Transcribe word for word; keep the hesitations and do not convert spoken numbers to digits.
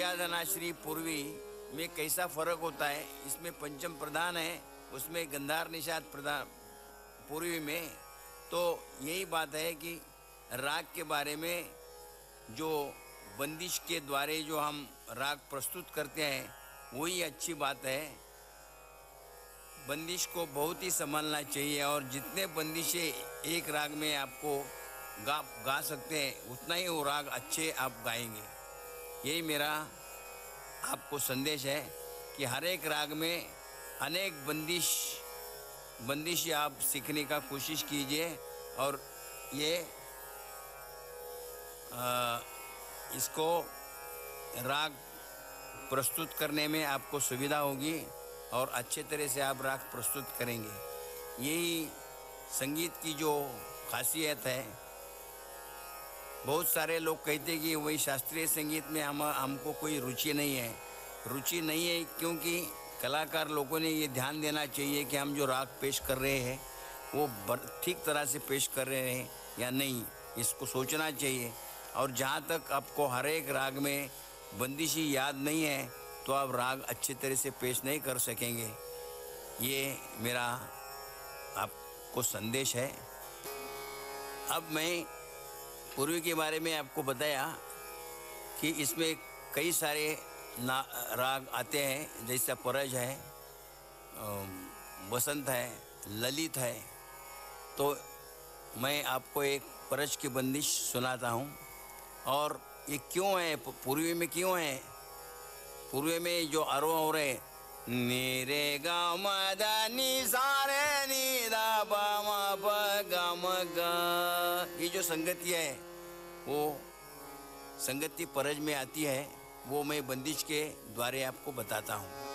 प्रियाधना श्री पूर्वी में कैसा फर्क होता है। इसमें पंचम प्रधान है, उसमें गंधार निषाद प्रधान पूर्वी में। तो यही बात है कि राग के बारे में जो बंदिश के द्वारा जो हम राग प्रस्तुत करते हैं वही अच्छी बात है। बंदिश को बहुत ही संभालना चाहिए और जितने बंदिशें एक राग में आपको गा गा सकते हैं उतना ही वो राग अच्छे आप गाएंगे। यही मेरा आपको संदेश है कि हर एक राग में अनेक बंदिश बंदिश आप सीखने का कोशिश कीजिए और ये आ, इसको राग प्रस्तुत करने में आपको सुविधा होगी और अच्छे तरह से आप राग प्रस्तुत करेंगे। यही संगीत की जो खासियत है। बहुत सारे लोग कहते कि वही शास्त्रीय संगीत में हम हमको कोई रुचि नहीं है। रुचि नहीं है क्योंकि कलाकार लोगों ने ये ध्यान देना चाहिए कि हम जो राग पेश कर रहे हैं वो ठीक तरह से पेश कर रहे हैं या नहीं, इसको सोचना चाहिए। और जहाँ तक आपको हर एक राग में बंदिशी याद नहीं है तो आप राग अच्छी तरह से पेश नहीं कर सकेंगे। ये मेरा आपको संदेश है। अब मैं पूर्वी के बारे में आपको बताया कि इसमें कई सारे ना राग आते हैं, जैसा परज है, बसंत है, ललित है। तो मैं आपको एक परज की बंदिश सुनाता हूँ। और ये क्यों है, पूर्वी में क्यों है, पूर्वी में जो आरोह हो रहे नी रे गा म दा नी सा रे नी दा पा म प गा म गा, ये जो संगति है वो संगति परज में आती है। वो मैं बंदिश के द्वारे आपको बताता हूँ।